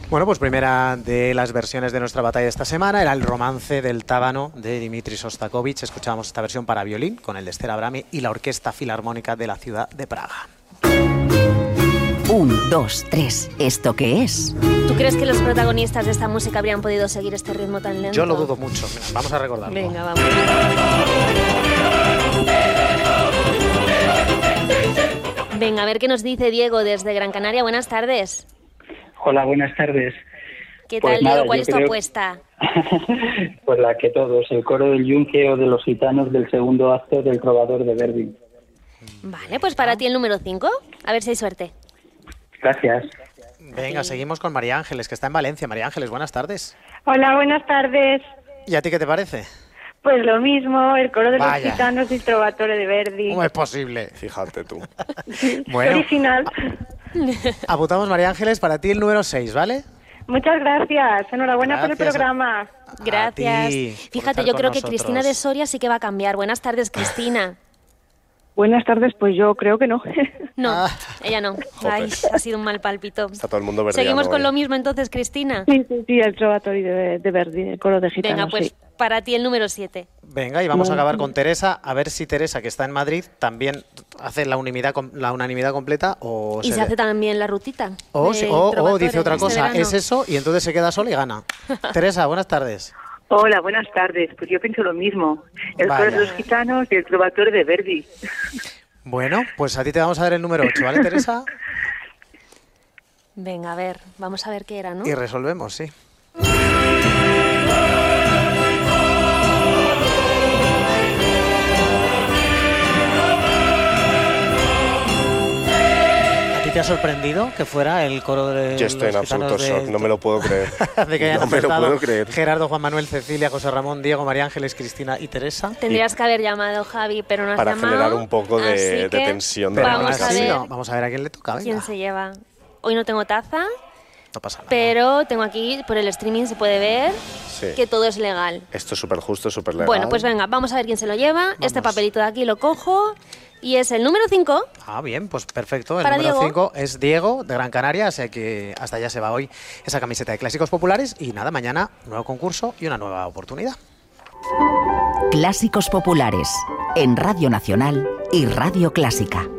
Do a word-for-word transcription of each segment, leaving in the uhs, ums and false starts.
Bueno, pues primera de las versiones de nuestra batalla de esta semana era el romance del Tábano de Dimitri Shostakovich. Escuchábamos esta versión para violín con el de Esther Abrami y la Orquesta Filarmónica de la ciudad de Praga. Un, dos, tres. ¿Esto qué es? ¿Tú crees que los protagonistas de esta música habrían podido seguir este ritmo tan lento? Yo lo dudo mucho. Vamos a recordarlo. Venga, vamos. Venga, a ver qué nos dice Diego desde Gran Canaria. Buenas tardes. Hola, buenas tardes. ¿Qué Pues tal, nada, Diego? ¿Cuál yo es tu creo- apuesta? Pues la que todos, el coro del Yunque o de los gitanos del segundo acto del Trovador de Verdi. Vale, pues para ti el número cinco. A ver si hay suerte. Gracias. Venga, seguimos con María Ángeles, que está en Valencia. María Ángeles, buenas tardes. Hola, buenas tardes. ¿Y a ti qué te parece? Pues lo mismo, el coro de Vaya. los gitanos y el Trovatore de Verdi. ¿Cómo es posible? Fíjate tú. Bueno, Original. apuntamos, María Ángeles, para ti el número seis, ¿vale? Muchas gracias. Enhorabuena por el Gracias. programa. Gracias. ti por Fíjate, estar yo con creo que nosotros. Cristina de Soria sí que va a cambiar. Buenas tardes, Cristina. Buenas tardes, pues yo creo que no. No, Ah. ella no. Ay, ha sido un mal pálpito. Está todo el mundo verdiano Seguimos con hoy. lo mismo entonces, Cristina. Sí, sí, sí, el Trovatore de, de Verdi, el coro de gitanos. Venga, pues sí. para ti el número siete. Venga, y vamos a Bueno. acabar con Teresa, a ver si Teresa, que está en Madrid, también hace la unanimidad, com- la unanimidad completa o Y se hace también la rutita. o, del si- o- o Trovatore dice otra este cosa, verano. es eso, y entonces se queda sola y gana. Teresa, buenas tardes. Hola, buenas tardes. Pues yo pienso lo mismo. El Vaya. coro de los gitanos y el Trovatore de Verdi. Bueno, pues a ti te vamos a dar el número ocho, ¿vale, Teresa? Venga, a ver, vamos a ver qué era, ¿no? Y resolvemos, sí. ¿A ti te ha sorprendido que fuera el coro de Yo estoy en los gitanos absoluto de- shock, no me lo puedo creer. de que hayan no me lo acertado puedo creer. Gerardo, Juan Manuel, Cecilia, José Ramón, Diego, María Ángeles, Cristina y Teresa. Tendrías que haber llamado, Javi, pero no has Para llamado. generar un poco de- así de que tensión de Pero la aún Vamos a así, ver no, vamos a ver a quién le toca, venga. quién se lleva. Hoy no tengo taza, No pasa nada. pero tengo aquí, por el streaming se puede ver Sí. que todo es legal. Esto es súper justo, súper legal. Bueno, pues venga, vamos a ver quién se lo lleva. Este papelito de aquí lo cojo y es el número cinco. Ah, bien, pues perfecto. El Para número Diego. cinco es Diego, de Gran Canaria, así que hasta allá se va hoy esa camiseta de Clásicos Populares. Y nada, mañana nuevo concurso y una nueva oportunidad. Clásicos populares. En Radio Nacional y Radio Clásica.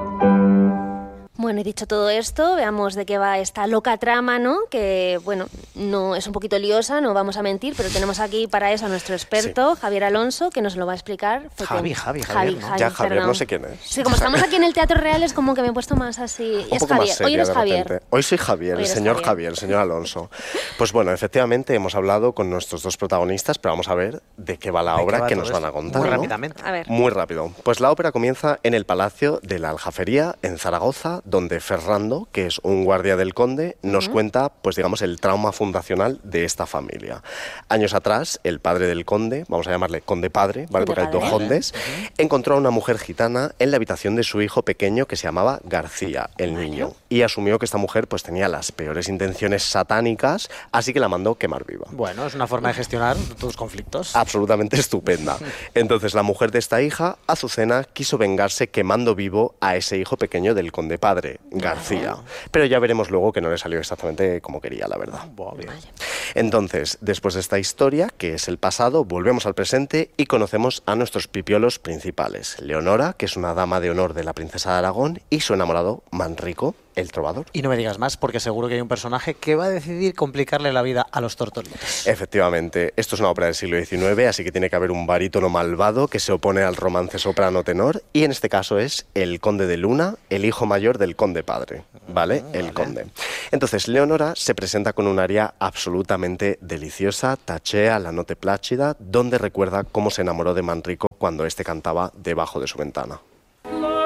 Bueno, y dicho todo esto, veamos de qué va esta loca trama, ¿no? Que, bueno, no es un poquito liosa, no vamos a mentir, pero tenemos aquí para eso a nuestro experto, Javier Alonso, que nos lo va a explicar. Javi, Javi, Javier, ¿no? Ya, Javier, perdón. no sé quién es. Sí, como estamos aquí en el Teatro Real, es como que me he puesto más así. Un es poco Javier. más seria Hoy eres de Javier. repente. Hoy soy Javier, Hoy el eres señor Javier. Javier, el señor Alonso. Pues bueno, efectivamente hemos hablado con nuestros dos protagonistas, pero vamos a ver de qué va la ¿De qué obra va que todo nos van a esto? contar. Muy ¿no? rápidamente. A ver. Muy rápido. Pues la ópera comienza en el Palacio de la Aljafería, en Zaragoza, donde Ferrando, que es un guardia del conde, nos cuenta, pues digamos, el trauma fundacional de esta familia. Años atrás, el padre del conde, vamos a llamarle conde padre, ¿vale? Conde Porque hay dos padre. condes, encontró a una mujer gitana en la habitación de su hijo pequeño que se llamaba García, el niño, y asumió que esta mujer pues tenía las peores intenciones satánicas, así que la mandó quemar viva. Bueno, es una forma de gestionar tus conflictos. Absolutamente estupenda. Entonces la mujer de esta hija, Azucena, quiso vengarse quemando vivo a ese hijo pequeño del conde padre, García. Pero ya veremos luego que no le salió exactamente como quería, la verdad. Buah, bien. Entonces, después de esta historia, que es el pasado, volvemos al presente y conocemos a nuestros pipiolos principales. Leonora, que es una dama de honor de la princesa de Aragón, y su enamorado, Manrico, el trovador. Y no me digas más, porque seguro que hay un personaje que va a decidir complicarle la vida a los tortolitos. Efectivamente, esto es una ópera del siglo diecinueve, así que tiene que haber un barítono malvado que se opone al romance soprano-tenor, y en este caso es el conde de Luna, el hijo mayor del conde padre, ¿vale? El conde. Entonces, Leonora se presenta con un aria absolutamente deliciosa, tachea la notte plácida, donde recuerda cómo se enamoró de Manrico cuando éste cantaba debajo de su ventana.